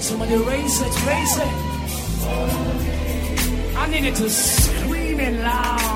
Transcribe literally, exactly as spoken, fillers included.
Somebody raise it, raise it. I need it to scream it loud.